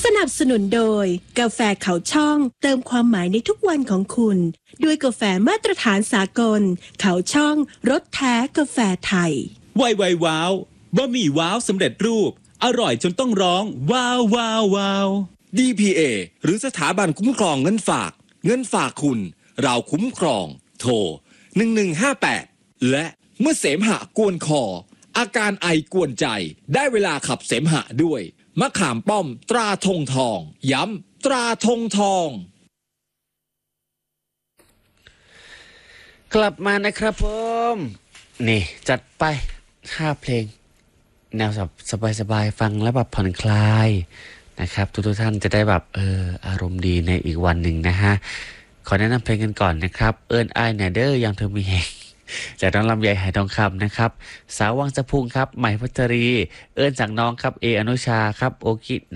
นับสนุนโดยกาแฟเขาช่องเติมความหมายในทุกวันของคุณด้วยกาแฟมาตรฐานสากลเขาช่องรสแท้กาแฟไทยไวว้าวบะหมี่ว้าวสำเร็จรูปอร่อยจนต้องร้องว้าวว้าวว้าว DPA หรือสถาบันคุ้มครองเงินฝากคุณเราคุ้มครองโทร1158และเมื่อเสมหะกวนคออาการไอกวนใจได้เวลาขับเสมหะด้วยมะขามป้อมตราธงทองย้ำตราธงทองกลับมานะครับผมนี่จัดไป5เพลงแนวสบายๆฟังแล้วแบบผ่อนคลายนะครับทุกท่านจะได้แบบอารมณ์ดีในอีกวันหนึ่งนะฮะขอแนะนำเพลงกันก่อนนะครับเอิ้นอ้ายแหน่เด้อยังเธอมีแหงจากน้องลำไยไหทองคำนะครับสาววังสะพุงครับใหม่พัชรีเอิ้นจากน้องครับเออนุชาครับโอกิ